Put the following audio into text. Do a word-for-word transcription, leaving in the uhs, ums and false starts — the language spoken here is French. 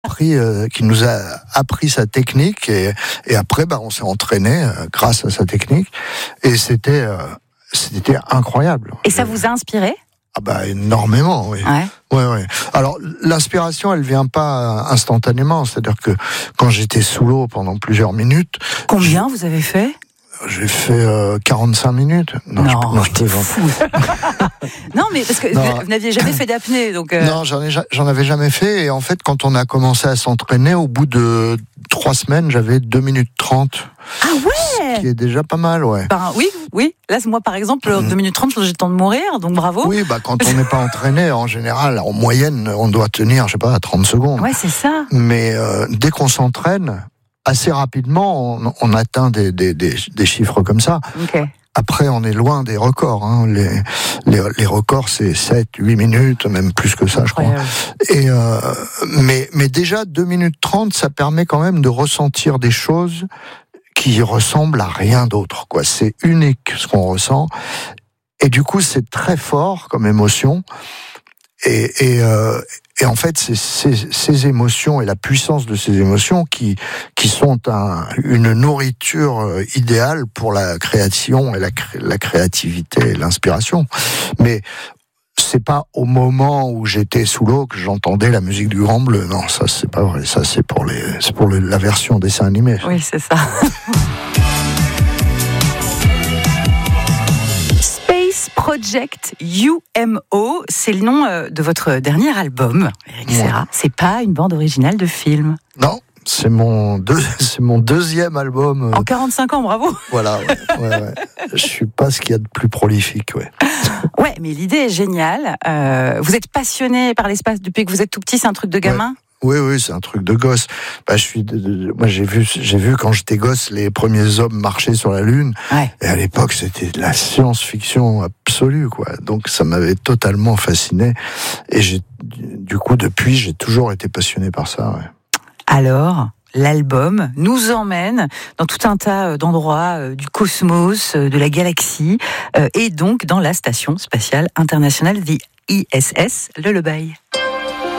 appris, euh, qui nous a appris sa technique et, et après, bah, on s'est entraîné euh, grâce à sa technique et c'était, euh, c'était incroyable. Et ça vous a inspiré ? Ah bah énormément, oui. Ouais. Ouais, ouais. Alors l'inspiration, elle vient pas instantanément, c'est-à-dire que quand j'étais sous l'eau pendant plusieurs minutes. Combien vous avez fait ? J'ai fait euh, quarante-cinq minutes. Non, je, non je t'es fou. Non, mais parce que non. vous n'aviez jamais fait d'apnée, donc. Euh... Non, j'en ai, j'en avais jamais fait. Et en fait, quand on a commencé à s'entraîner, au bout de trois semaines, j'avais deux minutes trente. Ah ouais. Ce qui est déjà pas mal, ouais. Ben, oui, oui. Là, moi, par exemple, mmh. deux minutes trente, j'ai le temps de mourir, donc bravo. Oui, bah quand on n'est pas entraîné, en général, en moyenne, on doit tenir, je sais pas, à trente secondes. Ouais, c'est ça. Mais euh, dès qu'on s'entraîne, assez rapidement, on, on atteint des, des, des, des chiffres comme ça. Okay. Après, on est loin des records. Hein. Les, les, les records, c'est sept, huit minutes, même plus que ça, je crois. Et euh, mais, mais déjà, deux minutes trente, ça permet quand même de ressentir des choses qui ressemblent à rien d'autre, quoi. C'est unique ce qu'on ressent. Et du coup, c'est très fort comme émotion. Et, et, euh, et en fait, c'est ces, ces émotions et la puissance de ces émotions qui, qui sont un, une nourriture idéale pour la création et la, la créativité et l'inspiration. Mais c'est pas au moment où j'étais sous l'eau que j'entendais la musique du Grand Bleu. Non, ça c'est pas vrai. Ça c'est pour les, c'est pour le, la version dessin animé. Oui, c'est ça. Project U M O, c'est le nom de votre dernier album, Eric Serra. Ouais. C'est pas une bande originale de film. Non, c'est mon, deux, c'est mon deuxième album. En quarante-cinq ans, bravo. Voilà, ouais, ouais, ouais. Je suis pas ce qu'il y a de plus prolifique, ouais. Ouais, mais l'idée est géniale. Euh, vous êtes passionné par l'espace depuis que vous êtes tout petit, c'est un truc de gamin ? Ouais. Oui, oui, c'est un truc de gosse. Bah, je suis, de, de, moi, j'ai vu, j'ai vu quand j'étais gosse les premiers hommes marcher sur la Lune. Ouais. Et à l'époque, c'était de la science-fiction absolue, quoi. Donc, ça m'avait totalement fasciné. Et j'ai, du coup, depuis, j'ai toujours été passionné par ça. Ouais. Alors, l'album nous emmène dans tout un tas d'endroits du cosmos, de la galaxie, et donc dans la station spatiale internationale, the I S S, le Lobaï.